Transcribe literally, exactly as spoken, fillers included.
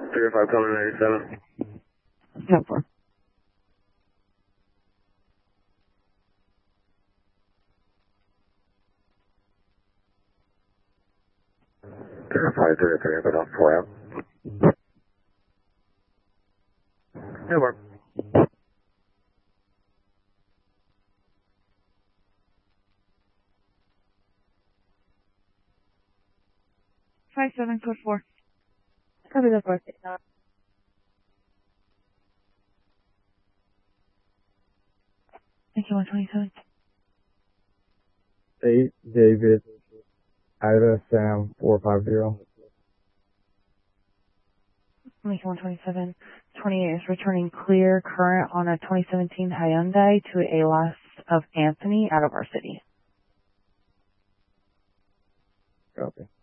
three oh five coming ninety-seven. ten four. three oh five, three oh three, but off four out. No more. Five seven code four. Copy the four six nine. Thank you, one twenty-seven. eight, David, Ida, Sam, four five zero. Thank you, one twenty-seven. twenty-eight is returning clear current on a twenty seventeen Hyundai to a loss of Anthony out of our city. Copy.